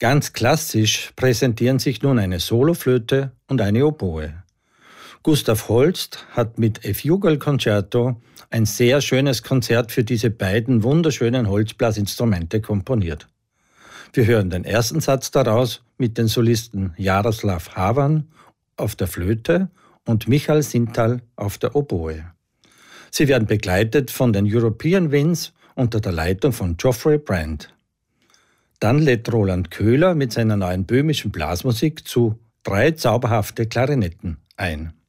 Ganz klassisch präsentieren sich nun eine Soloflöte und eine Oboe. Gustav Holst hat mit A Fugal Concerto ein sehr schönes Konzert für diese beiden wunderschönen Holzblasinstrumente komponiert. Wir hören den ersten Satz daraus mit den Solisten Jaroslav Havan auf der Flöte und Michal Sintal auf der Oboe. Sie werden begleitet von den European Winds unter der Leitung von Geoffrey Brand. Dann lädt Roland Köhler mit seiner neuen böhmischen Blasmusik zu 3 zauberhafte Klarinetten ein.